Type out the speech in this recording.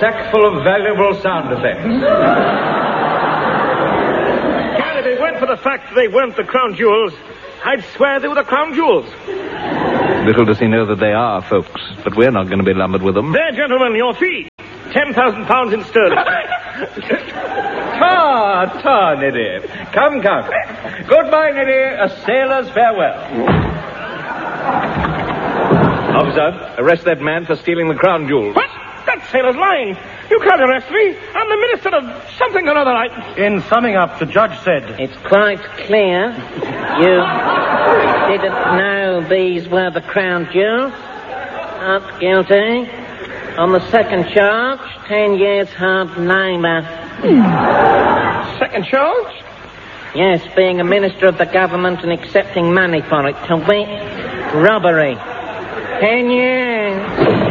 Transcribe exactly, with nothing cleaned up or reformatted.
sack full of valuable sound effects. God, if it weren't for the fact that they weren't the crown jewels, I'd swear they were the crown jewels. Little does he know that they are, folks, but we're not going to be lumbered with them. There, gentlemen, your fee. Ten thousand pounds in sterling. Ta, ta, Niddy. Come, come. Goodbye, Niddy. A sailor's farewell. Officer, arrest that man for stealing the crown jewels. What? That sailor's lying. You can't arrest me. I'm the minister of something or other. I... In summing up, the judge said... It's quite clear you didn't know these were the crown jewels. Not guilty. On the second charge, ten years hard labour. Second charge? Yes, being a minister of the government and accepting money for it, to wit, robbery. Ten years.